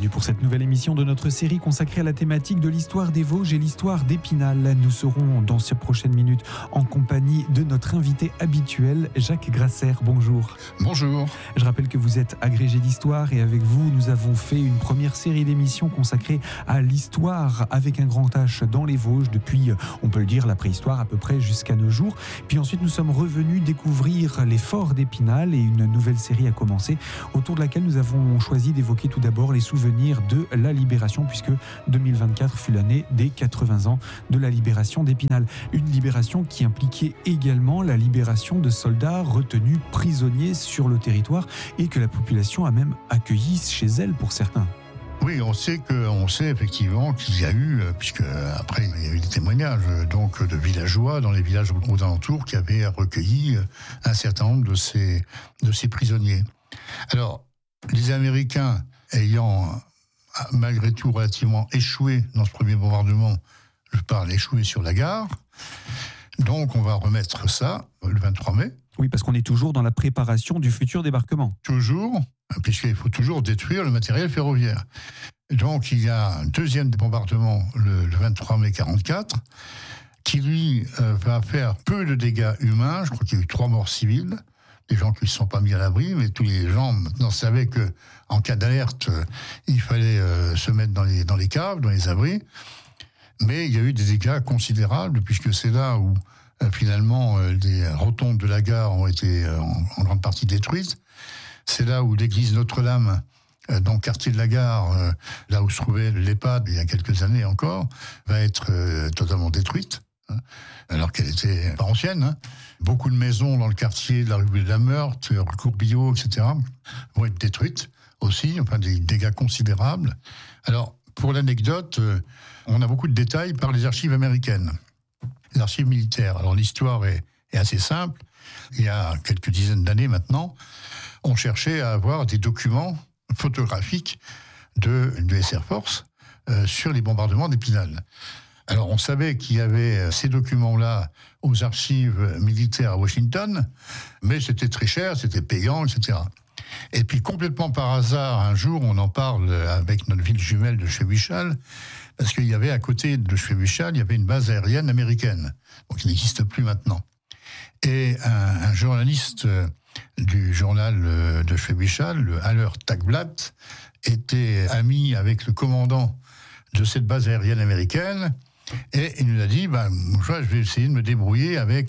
bienvenue pour cette nouvelle émission de notre série consacrée à la thématique de l'histoire des Vosges et l'histoire d'Épinal. Nous serons dans ces prochaines minutes en compagnie de notre invité habituel, Jacques Grasser. Bonjour. Bonjour. Je rappelle que vous êtes agrégé d'histoire et avec vous, nous avons fait une première série d'émissions consacrée à l'histoire avec un grand H dans les Vosges depuis, on peut le dire, la préhistoire à peu près jusqu'à nos jours. Puis ensuite, nous sommes revenus découvrir les forts d'Épinal et une nouvelle série a commencé autour de laquelle nous avons choisi d'évoquer tout d'abord les souvenirs de la Libération, puisque 2024 fut l'année des 80 ans de la libération d'Épinal. Une libération qui impliquait également la libération de soldats retenus prisonniers sur le territoire et que la population a même accueilli chez elle pour certains. Oui, on sait effectivement qu'il y a eu, puisque après il y a eu des témoignages donc de villageois dans les villages aux alentours qui avaient recueilli un certain nombre de ces prisonniers. Alors, les Américains ayant malgré tout relativement échoué dans ce premier bombardement, je parle échoué sur la gare, donc on va remettre ça le 23 mai. Oui, parce qu'on est toujours dans la préparation du futur débarquement. Toujours, puisqu'il faut toujours détruire le matériel ferroviaire. Donc il y a un deuxième bombardement le 23 mai 1944, qui lui va faire peu de dégâts humains. Je crois qu'il y a eu 3 morts civiles, des gens qui ne se sont pas mis à l'abri, mais tous les gens maintenant savaient qu'en cas d'alerte, il fallait se mettre dans les caves, dans les abris. Mais il y a eu des dégâts considérables, puisque c'est là où finalement les rotondes de la gare ont été en grande partie détruites. C'est là où l'église Notre-Dame, dans le quartier de la gare, là où se trouvait l'EHPAD il y a quelques années encore, va être totalement détruite, alors qu'elle était pas ancienne. Beaucoup de maisons dans le quartier de la rue de la Meurthe, rue Courbillot, etc., vont être détruites aussi, enfin des dégâts considérables. Alors, pour l'anecdote, on a beaucoup de détails par les archives américaines, les archives militaires. Alors, l'histoire est assez simple. Il y a quelques dizaines d'années maintenant, on cherchait à avoir des documents photographiques de l'US Air Force sur les bombardements d'Épinal. Alors, on savait qu'il y avait ces documents-là aux archives militaires à Washington, mais c'était très cher, c'était payant, etc. Et puis, complètement par hasard, un jour, on en parle avec notre ville jumelle de Chevauchal, parce qu'il y avait à côté de Chevauchal, il y avait une base aérienne américaine, donc qui n'existe plus maintenant. Et un journaliste du journal de Chevauchal, le Haller Tagblatt, était ami avec le commandant de cette base aérienne américaine, et il nous a dit, je vais essayer de me débrouiller avec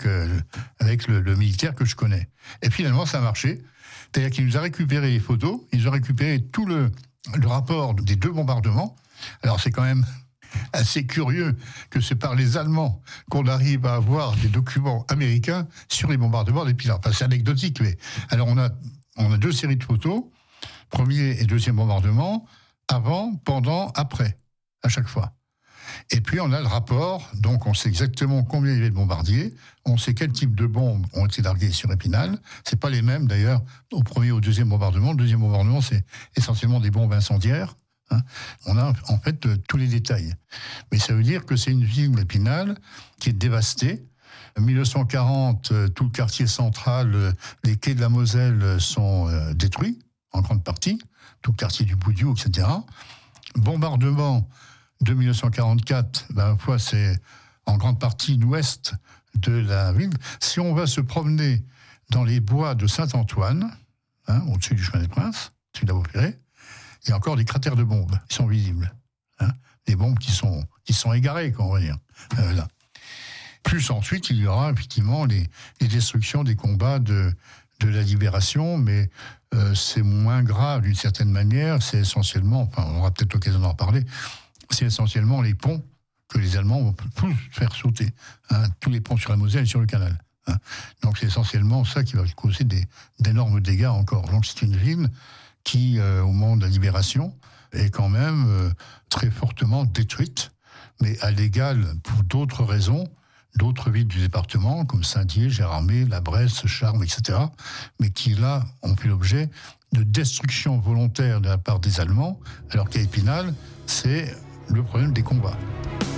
le militaire que je connais. Et finalement, ça a marché. C'est-à-dire qu'il nous a récupéré les photos, ils ont récupéré tout le rapport des 2 bombardements. Alors c'est quand même assez curieux que c'est par les Allemands qu'on arrive à avoir des documents américains sur les bombardements d'Épinal. Enfin, c'est anecdotique, mais alors on a 2 séries de photos, premier et deuxième bombardement, avant, pendant, après, à chaque fois. Et puis on a le rapport, donc on sait exactement combien il y avait de bombardiers, on sait quel type de bombes ont été larguées sur Épinal. C'est pas les mêmes d'ailleurs au premier ou au deuxième bombardement. Le deuxième bombardement, c'est essentiellement des bombes incendiaires. On a en fait tous les détails. Mais ça veut dire que c'est une ville, Épinal, qui est dévastée. En 1940, tout le quartier central, les quais de la Moselle sont détruits, en grande partie, tout le quartier du Boudiou, etc. Bombardement de 1944, c'est en grande partie l'ouest de la ville. Si on va se promener dans les bois de Saint-Antoine, au-dessus du chemin des Princes, au-dessus de la Vaupérée, il y a encore des cratères de bombes qui sont visibles. Des bombes qui sont égarées, on va dire. Là. Plus ensuite, il y aura effectivement les destructions des combats de la libération, mais c'est moins grave d'une certaine manière. C'est essentiellement, on aura peut-être l'occasion d'en reparler, c'est essentiellement les ponts que les Allemands vont tous faire sauter. Tous les ponts sur la Moselle et sur le canal. Donc c'est essentiellement ça qui va causer d'énormes dégâts encore. Donc c'est une ville qui, au moment de la libération, est quand même très fortement détruite, mais à l'égal pour d'autres raisons, d'autres villes du département, comme Saint-Dié, Gérardmer, La Bresse, Charmes, etc., mais qui, là, ont fait l'objet de destruction volontaire de la part des Allemands, alors qu'à Épinal, c'est le problème des combats.